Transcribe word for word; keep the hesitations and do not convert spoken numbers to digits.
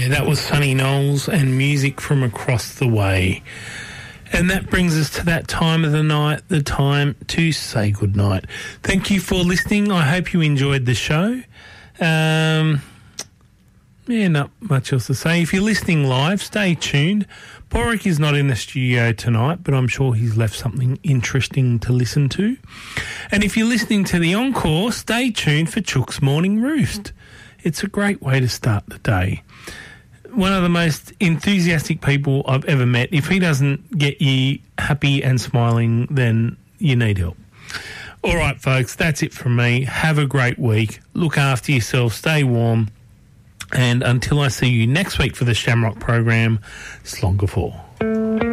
Yeah, that was Sonny Knowles and Music from Across the Way. And that brings us to that time of the night, the time to say goodnight. Thank you for listening. I hope you enjoyed the show. Um, yeah, not much else to say. If you're listening live, stay tuned. Porrick is not in the studio tonight, but I'm sure he's left something interesting to listen to. And if you're listening to the encore, stay tuned for Chook's Morning Roost. It's a great way to start the day. One of the most enthusiastic people I've ever met. If he doesn't get you happy and smiling, then you need help. All right, folks, that's it from me. Have a great week. Look after yourself. Stay warm. And until I see you next week for the Shamrock program, Slonga four.